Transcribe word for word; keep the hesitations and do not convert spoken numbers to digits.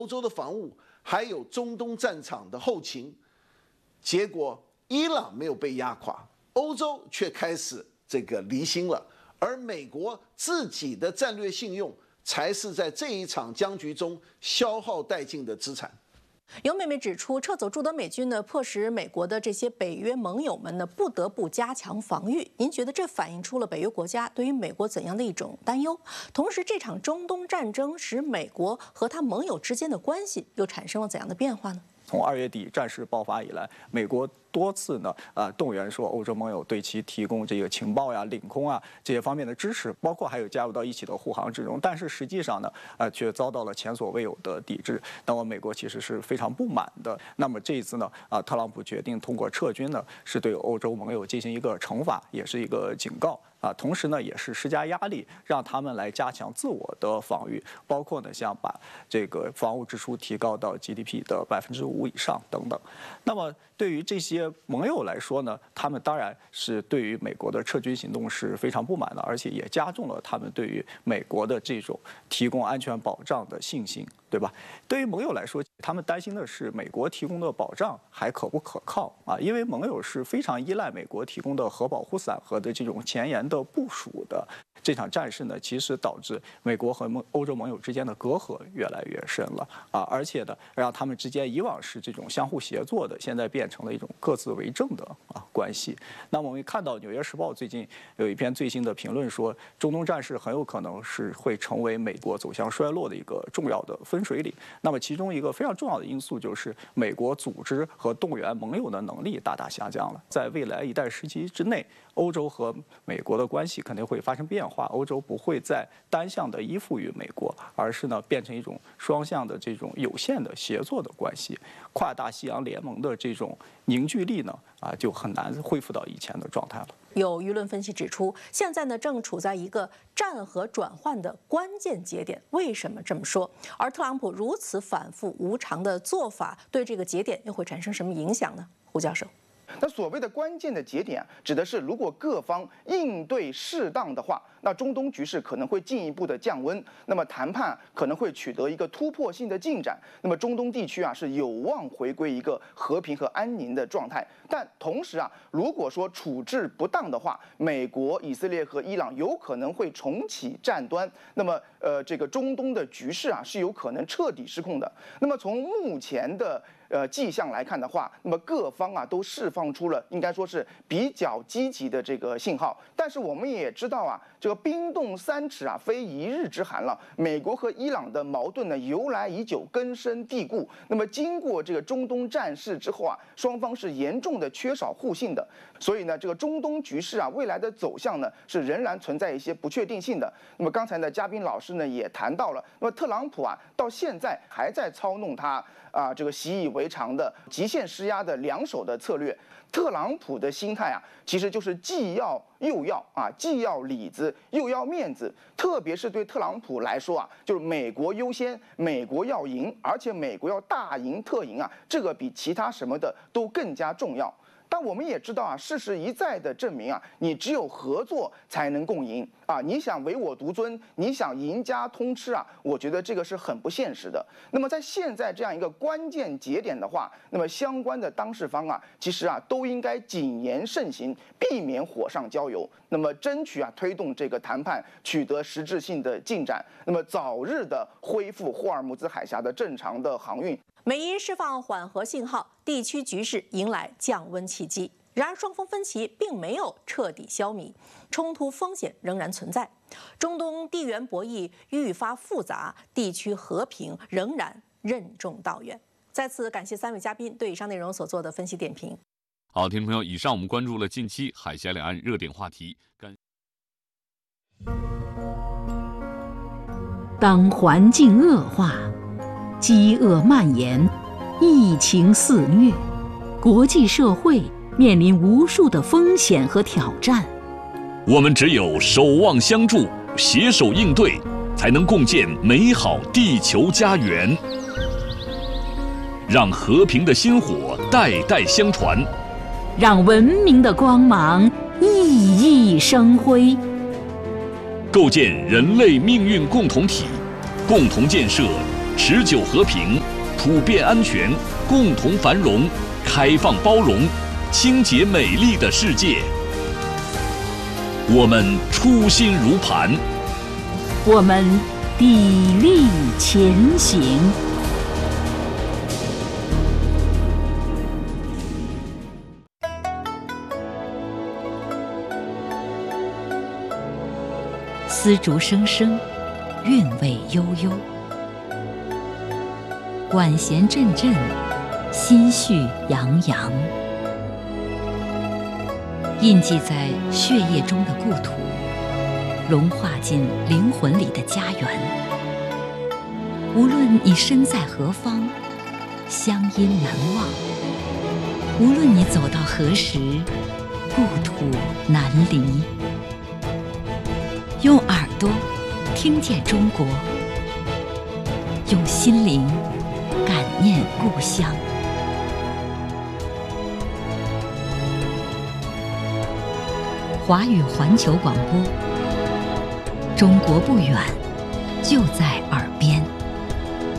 欧洲的防务，还有中东战场的后勤。结果伊朗没有被压垮，欧洲却开始这个离心了，而美国自己的战略信用才是在这一场僵局中消耗殆尽的资产。 有美媒指出，撤走驻德美军呢，迫使美国的这些北约盟友们呢，不得不加强防御。您觉得这反映出了北约国家对于美国怎样的一种担忧？同时，这场中东战争使美国和他盟友之间的关系又产生了怎样的变化呢？ 从二月底战事爆发以来，美国多次呢，呃，动员说欧洲盟友对其提供这个情报呀、领空啊这些方面的支持，包括还有加入到一起的护航之中。但是实际上呢，呃，却遭到了前所未有的抵制。那么美国其实是非常不满的。那么这一次呢，啊，特朗普决定通过撤军呢，是对欧洲盟友进行一个惩罚，也是一个警告。啊，同时呢，也是施加压力，让他们来加强自我的防御，包括呢，像把这个防务支出提高到 G D P 的百分之五以上等等。那么对于这些盟友来说呢，他们当然是对于美国的撤军行动是非常不满的，而且也加重了他们对于美国的这种提供安全保障的信心，对吧？对于盟友来说，他们担心的是美国提供的保障还可不可靠啊？因为盟友是非常依赖美国提供的核保护伞和的这种前沿的部署的。这场战事呢，其实导致美国和盟欧洲盟友之间的隔阂越来越深了啊，而且呢，让他们之间以往是这种相互协作的，现在变成了一种各自为政的啊关系。那么我们看到《纽约时报》最近有一篇最新的评论说，中东战事很有可能是会成为美国走向衰落的一个重要的分水岭。那么其中一个非常重要的因素就是美国组织和动员盟友的能力大大下降了。在未来一段时期之内，欧洲和美国的关系肯定会发生变化。欧洲不会再单向的依附于美国，而是呢变成一种双向的这种有限的协作的关系。跨大西洋联盟的这种凝聚力呢，啊就很难恢复到以前的状态了。 有舆论分析指出，现在呢正处在一个战和转换的关键节点。为什么这么说？而特朗普如此反复无常的做法，对这个节点又会产生什么影响呢？胡教授。 那所谓的关键的节点啊，指的是如果各方应对适当的话，那中东局势可能会进一步的降温，那么谈判可能会取得一个突破性的进展，那么中东地区啊是有望回归一个和平和安宁的状态。但同时啊，如果说处置不当的话，美国、以色列和伊朗有可能会重启战端，那么呃这个中东的局势啊是有可能彻底失控的。那么从目前的呃迹象来看的话，那么各方啊都释放出了应该说是比较积极的这个信号。但是我们也知道啊，这个冰冻三尺啊非一日之寒了。美国和伊朗的矛盾呢由来已久，根深蒂固。那么经过这个中东战事之后啊，双方是严重的缺少互信的。所以呢，这个中东局势啊未来的走向呢是仍然存在一些不确定性的。那么刚才呢嘉宾老师呢也谈到了，那么特朗普啊到现在还在操弄他啊这个习以为常的极限施压的两手的策略。特朗普的心态啊，其实就是既要又要啊，既要里子又要面子。特别是对特朗普来说啊，就是美国优先，美国要赢，而且美国要大赢特赢啊，这个比其他什么的都更加重要。但我们也知道啊，事实一再的证明啊，你只有合作才能共赢啊！你想唯我独尊，你想赢家通吃啊，我觉得这个是很不现实的。那么在现在这样一个关键节点的话，那么相关的当事方啊，其实啊都应该谨言慎行，避免火上浇油。那么争取啊推动这个谈判取得实质性的进展，那么早日的恢复霍尔木兹海峡的正常的航运。 美伊释放缓和信号，地区局势迎来降温契机。然而，双方分歧并没有彻底消弭，冲突风险仍然存在。中东地缘博弈愈发复杂，地区和平仍然任重道远。再次感谢三位嘉宾对以上内容所做的分析点评。 好，听众朋友，以上我们关注了近期海峡两岸热点话题。感当环境恶化，饥饿蔓延，疫情肆虐，国际社会面临无数的风险和挑战。 我们只有守望相助，携手应对，才能共建美好地球家园。让和平的薪火代代相传， 让文明的光芒熠熠生辉， 构建人类命运共同体，共同建设持久和平、普遍安全、共同繁荣、开放包容、清洁美丽的世界。我们初心如磐， 我们砥砺前行。丝竹声声，韵味悠悠；管弦阵阵，心绪洋洋。印记在血液中的故土，融化进灵魂里的家园。无论你身在何方，乡音难忘；无论你走到何时，故土难离。用耳朵听见中国，用心灵感念故乡。华语环球广播，中国不远，就在耳